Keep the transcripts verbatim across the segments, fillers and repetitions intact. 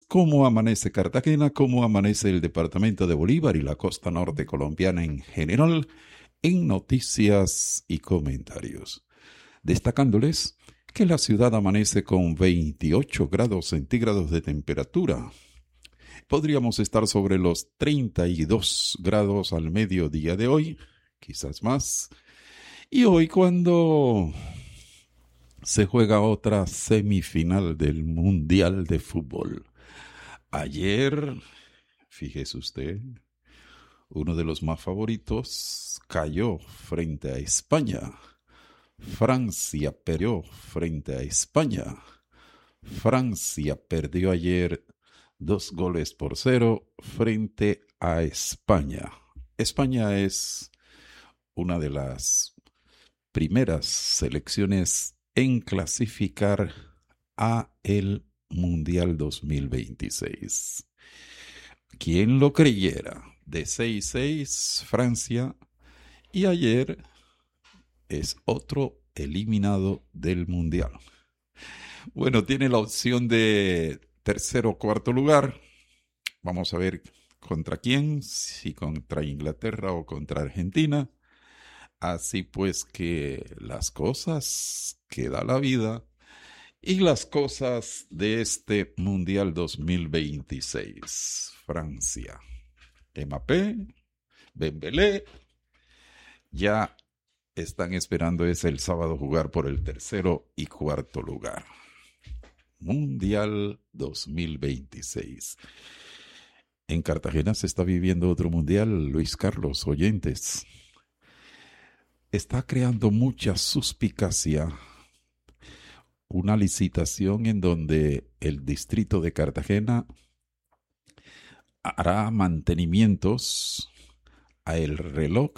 cómo amanece Cartagena, cómo amanece el departamento de Bolívar y la costa norte colombiana en general, en noticias y comentarios. Destacándoles que la ciudad amanece con veintiocho grados centígrados de temperatura. Podríamos estar sobre los treinta y dos grados al mediodía de hoy, quizás más. Y hoy cuando se juega otra semifinal del Mundial de Fútbol. Ayer, fíjese usted, uno de los más favoritos cayó frente a España. Francia perdió frente a España. Francia perdió ayer dos goles por cero frente a España. España es una de las primeras selecciones en clasificar a el Mundial dos mil veintiséis. ¿Quién lo creyera? De seis a seis Francia, y ayer es otro eliminado del Mundial. Bueno, tiene la opción de tercero o cuarto lugar. Vamos a ver contra quién, si contra Inglaterra o contra Argentina. Así pues que las cosas que da la vida y las cosas de este Mundial dos mil veintiséis. Francia. Mbappé, Dembélé, ya están esperando es el sábado jugar por el tercero y cuarto lugar. Mundial dos mil veintiséis. En Cartagena se está viviendo otro mundial, Luis Carlos, oyentes. Está creando mucha suspicacia una licitación en donde el distrito de Cartagena hará mantenimientos a el reloj,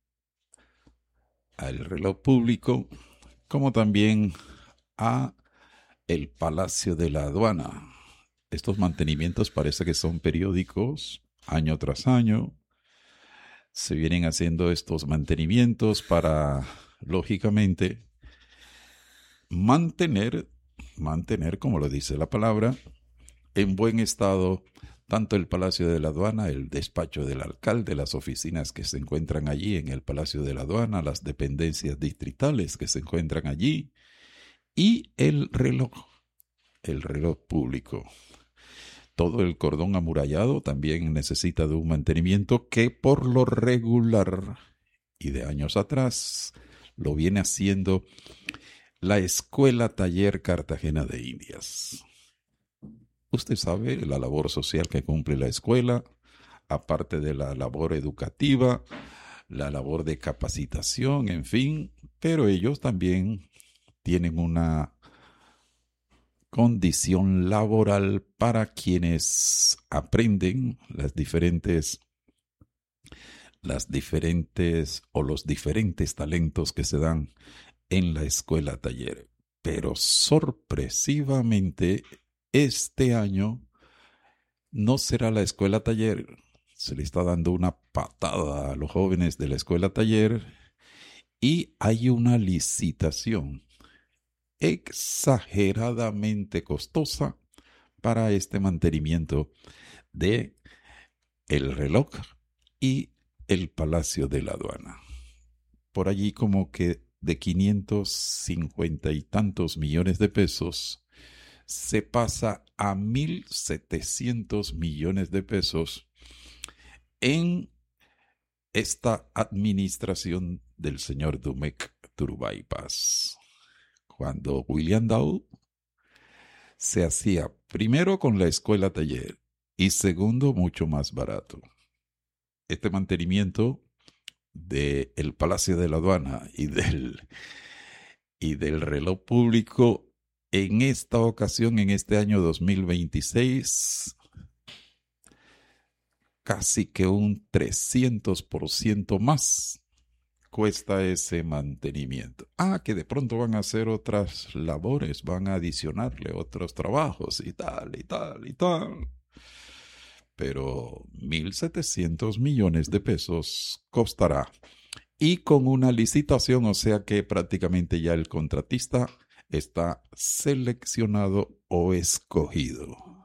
al reloj público, como también a el Palacio de la Aduana. Estos mantenimientos parece que son periódicos, año tras año. Se vienen haciendo estos mantenimientos para, lógicamente, mantener, mantener, como lo dice la palabra, en buen estado tanto el Palacio de la Aduana, el despacho del alcalde, las oficinas que se encuentran allí en el Palacio de la Aduana, las dependencias distritales que se encuentran allí y el reloj, el reloj público. Todo el cordón amurallado también necesita de un mantenimiento que por lo regular y de años atrás lo viene haciendo la Escuela Taller Cartagena de Indias. Usted sabe la labor social que cumple la escuela, aparte de la labor educativa, la labor de capacitación, en fin, pero ellos también tienen una condición laboral para quienes aprenden las diferentes, las diferentes o los diferentes talentos que se dan en la escuela taller. Pero sorpresivamente este año no será la escuela taller. Se le está dando una patada a los jóvenes de la escuela taller y hay una licitación exageradamente costosa para este mantenimiento de el reloj y el Palacio de la Aduana. Por allí como que de quinientos cincuenta y tantos millones de pesos se pasa a mil setecientos millones de pesos en esta administración del señor Domecq Turbay-Paz. Cuando William Dow se hacía primero con la escuela taller y segundo mucho más barato. Este mantenimiento del Palacio de la Aduana y del, y del reloj público en esta ocasión, en este año dos mil veintiséis, casi que un trescientos por ciento más cuesta ese mantenimiento. Ah, que de pronto van a hacer otras labores, van a adicionarle otros trabajos y tal, y tal, y tal. Pero mil setecientos millones de pesos costará. Y con una licitación, o sea que prácticamente ya el contratista está seleccionado o escogido.